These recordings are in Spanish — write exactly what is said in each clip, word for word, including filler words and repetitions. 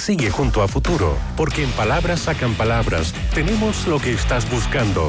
Sigue junto a Futuro, porque en Palabras Sacan Palabras tenemos lo que estás buscando.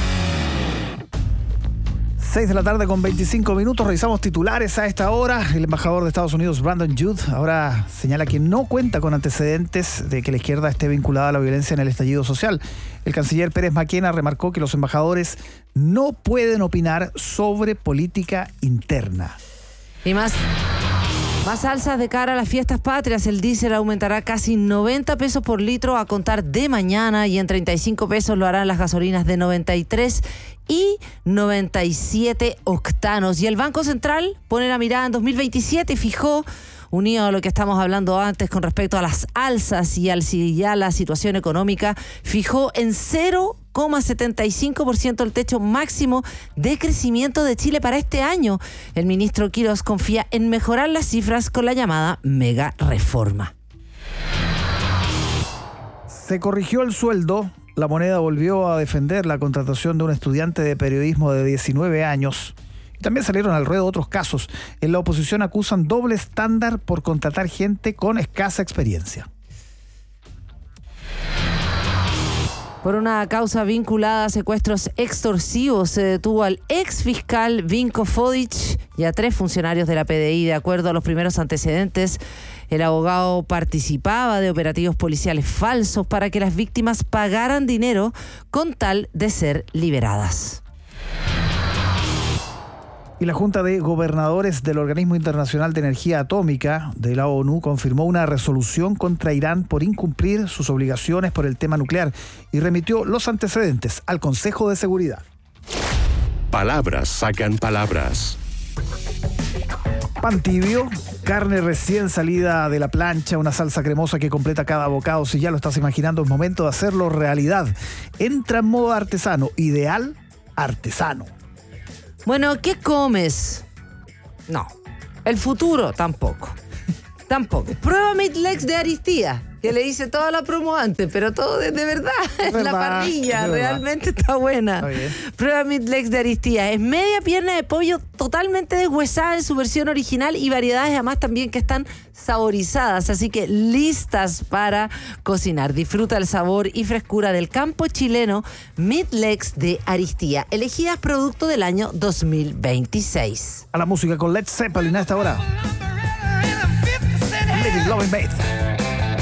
seis de la tarde con veinticinco minutos, revisamos titulares a esta hora. El embajador de Estados Unidos, Brandon Judd, ahora señala que no cuenta con antecedentes de que la izquierda esté vinculada a la violencia en el estallido social. El canciller Pérez Maquena remarcó que los embajadores no pueden opinar sobre política interna. Y más... Más alzas de cara a las fiestas patrias. El diésel aumentará casi noventa pesos por litro a contar de mañana y en treinta y cinco pesos lo harán las gasolinas de noventa y tres y noventa y siete octanos. Y el Banco Central pone la mirada en dos mil veintisiete y fijó, unido a lo que estamos hablando antes con respecto a las alzas y al ya la situación económica, fijó en cero coma setenta y cinco por ciento el techo máximo de crecimiento de Chile para este año. El ministro Quirós confía en mejorar las cifras con la llamada mega reforma. Se corrigió el sueldo. La Moneda volvió a defender la contratación de un estudiante de periodismo de diecinueve años. Y también salieron al ruedo otros casos. En la oposición acusan doble estándar por contratar gente con escasa experiencia. Por una causa vinculada a secuestros extorsivos, se detuvo al ex fiscal Vinko Fodic y a tres funcionarios de la P D I. De acuerdo a los primeros antecedentes, el abogado participaba de operativos policiales falsos para que las víctimas pagaran dinero con tal de ser liberadas. Y la Junta de Gobernadores del Organismo Internacional de Energía Atómica de la ONU confirmó una resolución contra Irán por incumplir sus obligaciones por el tema nuclear y remitió los antecedentes al Consejo de Seguridad. Palabras Sacan Palabras. Pan tibio, carne recién salida de la plancha, una salsa cremosa que completa cada bocado. Si ya lo estás imaginando, es momento de hacerlo realidad. Entra en modo artesano, ideal artesano. Bueno, ¿qué comes? No. El futuro, tampoco. Tampoco. Prueba Meat Legs de Aristía, que le hice toda la promo antes, pero todo de, de verdad. Es la parrilla, realmente está buena. Está bien. Prueba Meat Legs de Aristía. Es media pierna de pollo totalmente deshuesada en su versión original y variedades además también que están saborizadas, así que listas para cocinar. Disfruta el sabor y frescura del campo chileno Meat Legs de Aristía, elegidas producto del año dos mil veintiséis. A la música con Led Zeppelin a esta hora. Living Loving Faith.